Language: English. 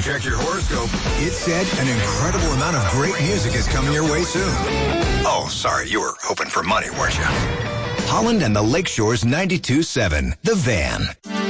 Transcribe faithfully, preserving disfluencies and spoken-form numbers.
Check your horoscope. It said an incredible amount of great music is coming your way soon. Oh, sorry, you were hoping for money, weren't you? Holland and the Lakeshore's ninety-two seven, The Van.